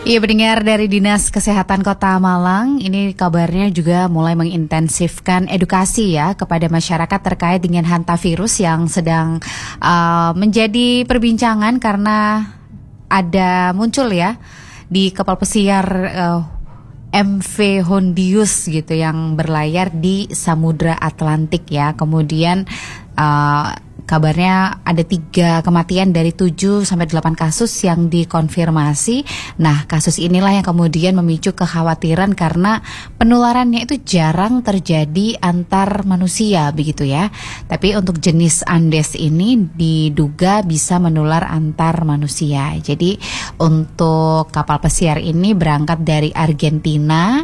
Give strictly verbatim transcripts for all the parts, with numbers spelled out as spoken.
Iya, pendengar dari Dinas Kesehatan Kota Malang, ini kabarnya juga mulai mengintensifkan edukasi ya kepada masyarakat terkait dengan hantavirus yang sedang uh, menjadi perbincangan karena ada muncul ya di kapal pesiar uh, M V Hondius gitu yang berlayar di Samudra Atlantik ya. Kemudian uh, kabarnya ada tiga kematian dari tujuh sampai delapan kasus yang dikonfirmasi. Nah, kasus inilah yang kemudian memicu kekhawatiran karena penularannya itu jarang terjadi antar manusia begitu ya. Tapi untuk jenis Andes ini diduga bisa menular antar manusia. Jadi untuk kapal pesiar ini berangkat dari Argentina,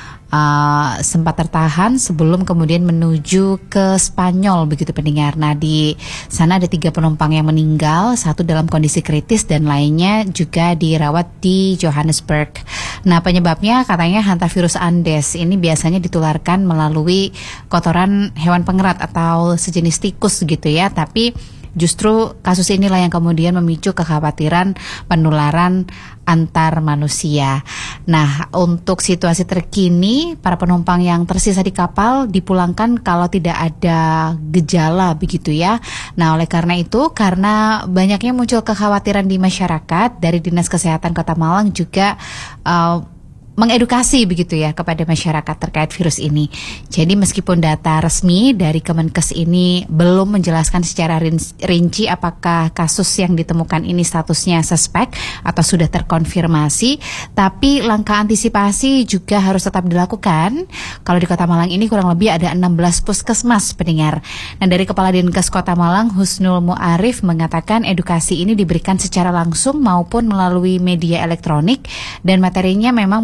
Uh, sempat tertahan sebelum kemudian menuju ke Spanyol begitu pendengar. Nah, di sana ada tiga penumpang yang meninggal, satu dalam kondisi kritis dan lainnya juga dirawat di Johannesburg. Nah, penyebabnya katanya hantavirus Andes ini biasanya ditularkan melalui kotoran hewan pengerat atau sejenis tikus gitu ya, tapi justru kasus inilah yang kemudian memicu kekhawatiran penularan antar manusia. Nah, untuk situasi terkini, para penumpang yang tersisa di kapal dipulangkan kalau tidak ada gejala begitu ya. Nah, oleh karena itu, karena banyaknya muncul kekhawatiran di masyarakat, dari Dinas Kesehatan Kota Malang juga uh, mengedukasi begitu ya kepada masyarakat terkait virus ini. Jadi meskipun data resmi dari Kemenkes ini belum menjelaskan secara rinci apakah kasus yang ditemukan ini statusnya suspek atau sudah terkonfirmasi, tapi langkah antisipasi juga harus tetap dilakukan. Kalau di Kota Malang ini kurang lebih ada enam belas puskesmas pendengar. Nah, dari Kepala Dinkes Kota Malang Husnul Mu'arif mengatakan edukasi ini diberikan secara langsung maupun melalui media elektronik dan materinya memang